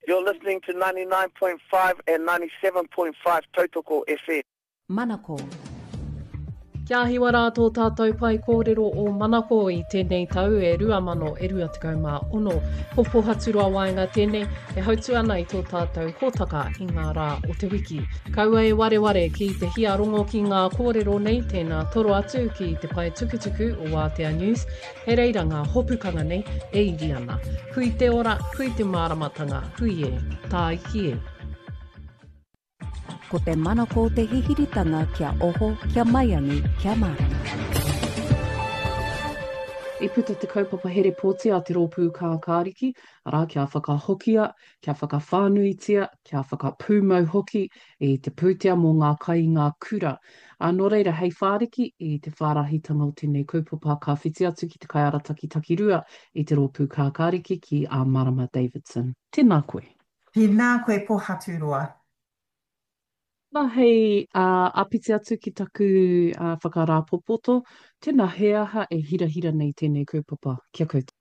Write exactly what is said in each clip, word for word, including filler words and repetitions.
You're listening to ninety-nine point five and ninety-seven point five Tautoko F M. Manako. Kia hiwa rātou tātou pai kōrero o Manako i tēnei tau e rua mano e rua tekau mā ono. Ko Pohaturua Waenga tēnei e hautu ana i tō tātou hōtaka i ngā rā o te wiki. Kaua e ware ware ki te hia rongo ki ngā kōrero nei tēnā toro atu ki te pai tukutuku o Aotea News. He reira ngā hopukanga nei e iri ana. Hui te ora, hui te māramatanga, hui e, tā iki e. Ko te manako te hihiritanga kia oho, kia maiangi, kia marama. I puta te kaupapa here pōti a te rōpū kākāriki, arā kia whakahokia, kia whakawhānuitia, kia whakapūmau hoki i te pūtea mō ngā kai ngā kura. Anō reira hei whāriki i te whārahitanga o tēnei kaupapa ka whiti atu ki te kaiarataki takirua i te rōpū kākāriki ki a Marama Davidson. Tēnā koe. Tēnā koe Pohaturua. Nā hei uh, apiti atu ki taku uh, whakarāpopoto, tēnā he aha e hira hira nei tēnei kaupapa. Kia koutou.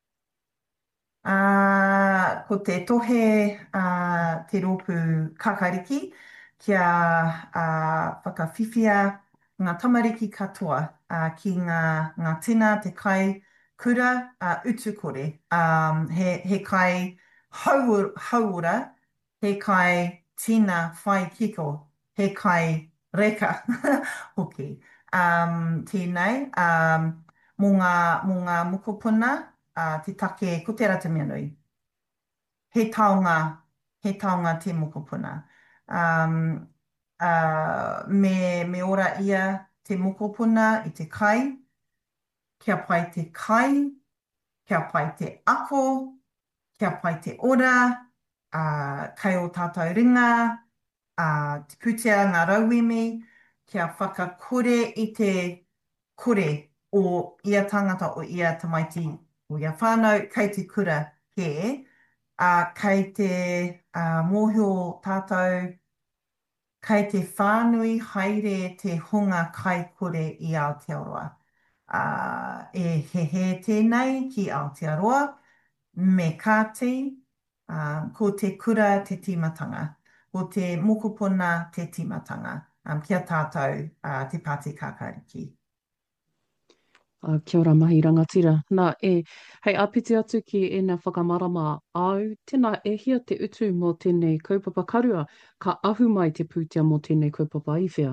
Uh, ko te tohe uh, te rōpū kākāriki, kia uh, whakawhiwhia ngā tamariki katoa uh, ki ngā, ngā tina te kai kura uh, utukore. Um, he, he kai hau, hauora, he kai tina whai kiko, he kai reka hoki. Um, tēnei, um, mō ngā, mō ngā mokopuna, uh, te take ko te ratamia nui. He taonga, he taonga te mokopuna. Um, uh, me, me ora ia te mokopuna i te kai, kia pai te kai, kia pai te ako, kia pai te ora, uh, kai o tātou ringa, uh, te pūtea ngā rauemi, kia whakakore i te kore o ia tangata o ia tamaiti o ia whānau, kei te kura he, uh, kei te uh, mōhio tātou, kei te whānui haere te hunga kai kore i Aotearoa. Uh, e he he tēnei ki Aotearoa, me kāti, uh, ko te kura te timatanga, ko te mokopuna te timatanga, um, kia tātou uh, te Pāti Kākāriki. Uh, kia ora mahi rangatira. Nā e, hei apiti atu ki e nā whakamarama au, tēnā e hia te utu mō tēnei kaupapa karua, ka ahu mai te pūtea mō tēnei kaupapa iwhea.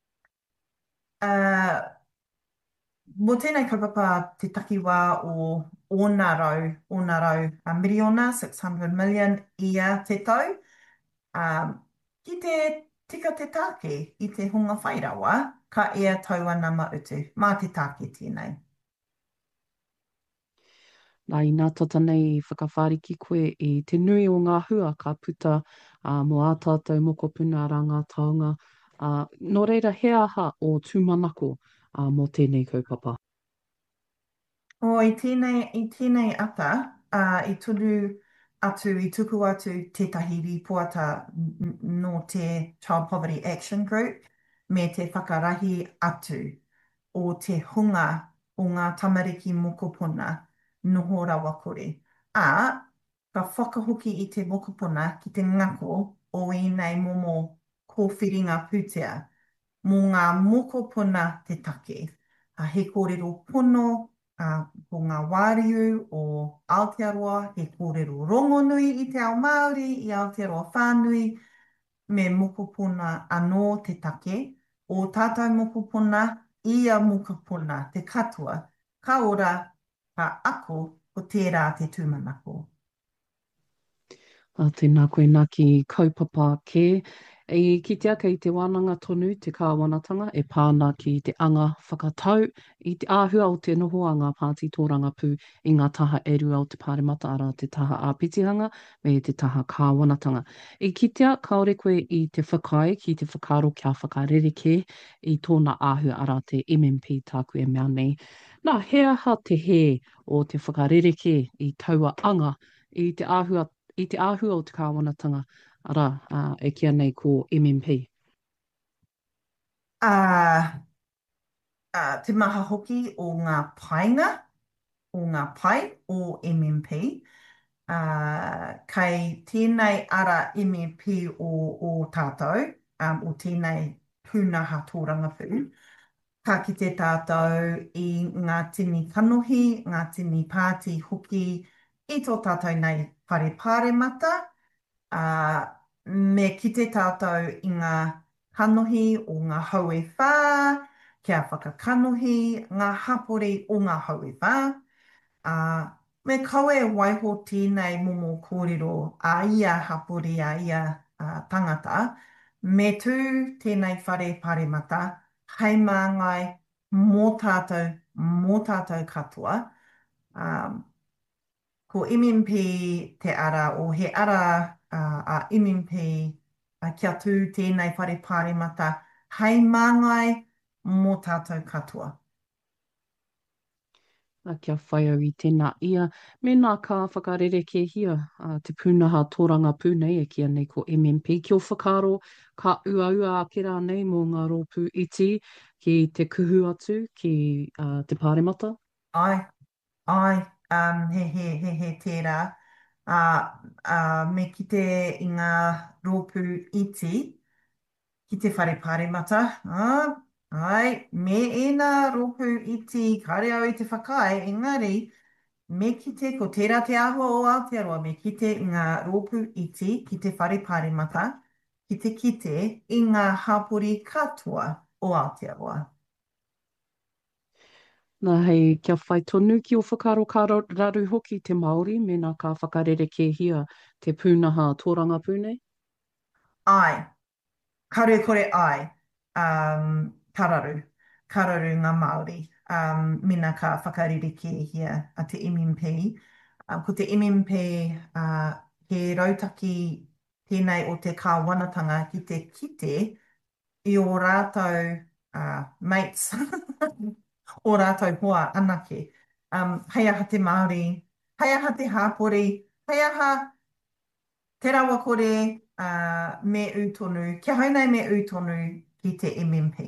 Uh, Mō tēnei kaupapa te takiwā o ōna rau, ōna rau a miriona, six hundred million ia te tau. Um, ki te tika te tāke i te hunga whairawa, ka ea tau ana mautu, mā te tāke tēnei. Nā i nā tata nei whakawhariki koe i te nui o ngā hua ka puta uh, mō ā tātou mokopuna rā ngā taonga. Uh, nō reira he aha o tūmanako uh, mō tēnei kaupapa. O, i tēnei, i tēnei ata, uh, i turu atu, i tuku atu tētahi ripoata no te Child Poverty Action Group, me te whakarahi atu o te hunga o ngā tamariki mokopuna noho rawa kore. A, ka whakahoki i te mokopuna ki te ngako o inei momo kōwhiringa pūtea mō ngā mokopuna te take. A, he kōrero pono, Uh, ko ngā wāriu o Aotearoa, he kōrero rongonui i te ao Māori, i Aotearoa whānui, me mokopuna anō te take, o tātou mokopuna, ia mokopuna te katoa, ka ora, ka ako, ko tērā te tūmanako. A tēnā koe nā ki kaupapa kē. E ki te aka i te wānanga tonu, te kāwanatanga, e pāna ki te anga whakatau, i te āhua o te noho a ngā Pāti Tōranga Pū i ngā taha e rua o te pāremata ara te taha āpitihanga me te taha kāwanatanga. I kitea, kaore koe i te whakai, ki te whakaro kia whakarereke i tōna āhua ara te M M P tāku e mea nei. Nā, he aha te he o te whakarereke i taua anga i te āhua, i te āhua o te kāwanatanga. Ara, uh, e kia nei ko M M P. Uh, uh, te maha hoki o ngā painga, o ngā pai o M M P. Uh, kei tēnei ara imi pi o, o tātou, um, o tēnei pūnaha tōranga pū. Ka kite tātou i ngā tini kanohi, ngā tini pāti hoki i tō tātou nei whare pāremata, uh, me kite tātou i ngā kanohi o ngā haue whā, kia whakakanohi ngā hapori o ngā haue whā. Uh, me kaue waiho tēnei momo kōrero a ia hapori a ia uh, tangata, me tū tēnei whare pāremata, hei māngai mō tātou, mō tātou katoa. Um, ko M M P te ara o he ara uh, a M M P uh, kia tū tēnei whare pāremata, hei māngai mō tātou katoa. A kia whai au i tēnā ia. Me nā ka whakarere ke hia, uh, te pūnaha tōranga pūnei e kia nei ko M M P. Kia whakaro ka ua ua ake rā nei mō ngā rōpū iti ki te kuhu atu ki uh, te pāremata? Ai, ai, um, he he he he tērā. Uh, uh, me kite i ngā rōpū iti, ki te whare pāremata. Ah, ai, me ēnā rōpū iti kare au i te whakai, engari, me kite ko tērā te aho o Aotearoa, me kite i ngā rōpū iti ki te whare pāremata, ki te kite i ngā hapori katoa o Aotearoa. Nā hei, kia whai tonu ki o whakaro ka ra- raru hoki te Māori me nā ka whakarere ke hia te pūnaha tōranga pūnei? Ai, karu kore ai, um, kararu, kararu ngā Māori, um, mina ka whakariri ki hia a te M M P. Um, ko te M M P, uh, he rautaki tēnei o te kāwanatanga ki te kite i o rātou uh, mates, o rātou hoa anake. Um, hei aha te Māori, hei aha te hāpori, hei aha te rawa kore uh, me utonu, kia haunai me utonu ki te M M P.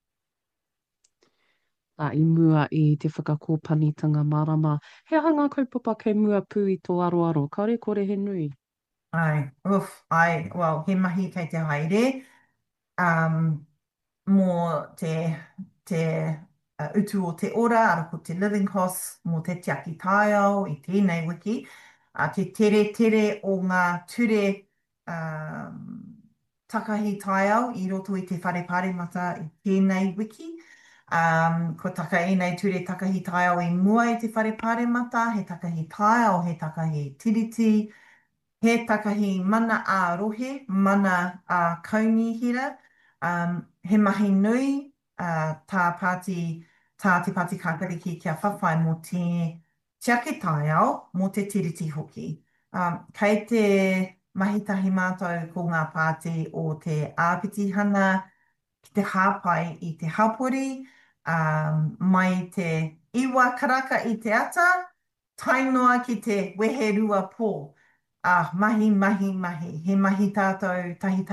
A i mua i te whakakōpanitanga marama. He aha ngā kaupapa kei mua pū i tō aroaro, kare kore he nui? Ai, uff, ai, well, he mahi kei te haere. Um, mō te, te uh, utu o te ora, ara ko te living costs, mō te tiaki taiao i tēnei wiki, a te tere tere o ngā ture um, takahi taiao i roto i te whare pāremata i tēnei wiki. Um, ko taka e nei ture takahi taiao i mua i te whare pāremata, he takahi taiao, he takahi tiriti, he takahi mana a rohe, mana a kaunihira, um, he mahi nui uh, tā pāti, tā te pāti kākariki kia whawhai mō te tiake taiao, mō te tiriti hoki. Um, kei te mahitahi mātou ko ngā pāti o te āpitihana, ki te hāpai i te hapori, um, mai te iwa karaka i te ata, tainoa ki te wehe rua pō. Ah, mahi, mahi, mahi. He mahi tātou tahi